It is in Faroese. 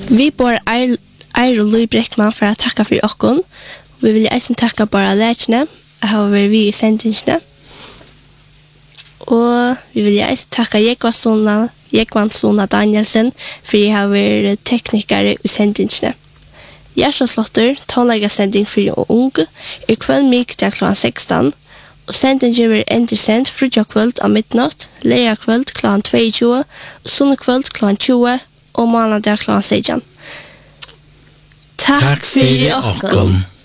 Vi bor Eir og Lui Breckman for å takke for okken. Vi vil også takke bare lærerne. Jeg har vært vi i sendingene. Og vi vil også takke Jekvann Sona Danielsen for jeg har vært teknikere i sendingene. Gjerstaslotter, tonleggersending for unge, kveld myk til kl. 16, og sendingen blir endersendt frutjakveld av midnatt, leierkveld kl. 22, sunnekveld kl. 20, og måneder kl. 16. Takk for okken.